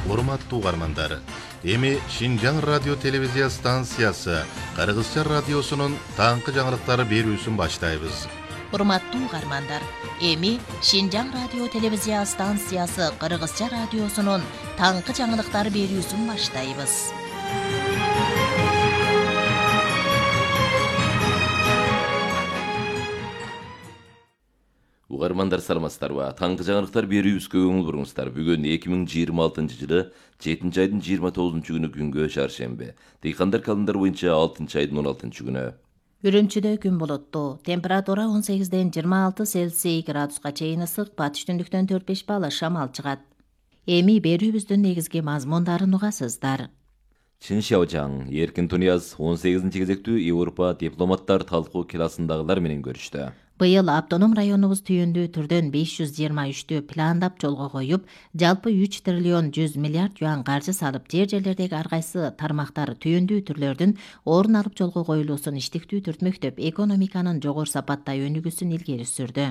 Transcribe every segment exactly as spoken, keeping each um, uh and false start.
урматтуу угармандар, эми Шинжаң радио телевизия станциясы Кыргызча радиосунун таңкы жаңылыктары берүүсүн баштайбыз. Урматтуу угармандар, эми Шинжаң радио телевизия станциясы Кыргызча радиосунун таңкы жаңылыктары берүүсүн баштайбыз. Угармандар саламатсыздарбы? Таңкы жаңылыктар берүүбүзгө көңүл буруңуздар. Бүгүн эки миң жыйырма алтынчы жылы жетинчи айдын жыйырма тогузунчу күнү күнгө шаршемби. Дыйкандар календар боюнча алтынчы айдын он алтынчы күнү. Үрүмчүдө күн булуттуу. Температура он сегизден жыйырма алты Цельсий градуска чейин ысык, батыш түндүктөн төрт беш балл шамал чыгат. Эми берүүбүздүн негизги мазмундарын угасыздар. Чин Шаожаң, Эркин Тунияз он сегизинчи кезектүү Европа дипломаттар талкуу классындагылар менен көрүштү. Быйыл автоном районубуз түйүндүү түрдөн беш жүз жыйырма үчтү пландап жолго коюп, жалпы үч триллион жүз миллиард юан каржы салып, жер жерлердеги ар кайсы тармактар түйүндүү түрлөрдүн орун алып жолго коюлуусун иштиктүү түртмөктөп, экономиканын жогору сапатта өнүгүүсүн илгери сүрдү.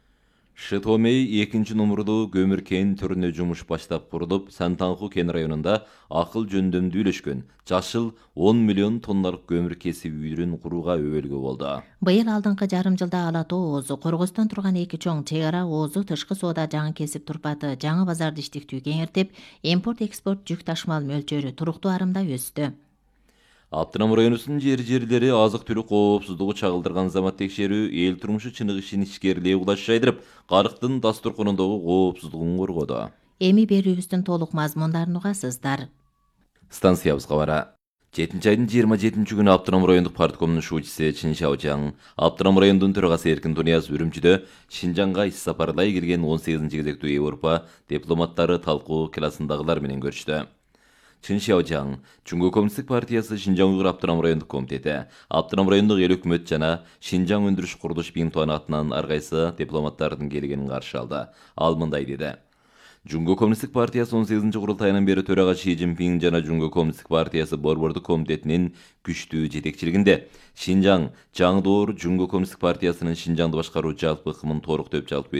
Шытомей экинчи номурдуу көмүр кен түрүнө жумуш баштап курулуп, Сантаңкуу кен районунда акыл жөндөмдүү үйлөшкөн жашыл он миллион тонналык көмүр кесип үйрүн курууга өбөлгө болду. Быйыл алдыңкы жарым жылда Ала Тоо оозу, Коргостон турган эки чоң чек ара оозу тышкы соода жаңы кесип турпаты жаңы базарды иштиктүү кеңиртип, импорт-экспорт жүк ташымал мөлчөрү туруктуу арымда өстү. Аптынам районусунун жер-жерлери азык-түлүк коопсуздугу чагылдырган замат текшерүү эл турмушу чыныгышын ичкерилиğe улаш жайдырып, карыктын дастуркунундагы коопсуздугун коргоду. Эми берүүбүздүн толук мазмундарын угасыздар. Станциябызга бара. жетинчи айдын жыйырма жетинчи күнү Аптынам райондук парткомдун шуучусу Чин Шаожаң, Аптынам районунун төрагасы Эркин Тунияз Үрүмчүдө Шинжаңга ис сапарлай келген он сегизинчи кезектүү Европа дипломаттары талкуу классындагылар менен көрүштү. Чин Шаожаң, Чуңгу Коммунисттик партиясы Шинжаң Уйгур Аптынам райондук комитети, Аптынам райондук эл өкмөт жана Шинжаң өндүрүш курулуш бинтуаны атынан ар кайсы дипломаттардын келгенин каршы алды. Ал мындай деди. Чуңгу Коммунисттик партиясы он сегизинчи курултайынан бери төрага Ши Цзиньпин жана Чуңгу Коммунисттик партиясы борбордук комитетинин күчтүү жетекчилигинде Шинжаң жаңы доор Чуңгу Коммунисттик партиясынын Шинжаңды башкаруу жалпы ыкмын толук деп жалпы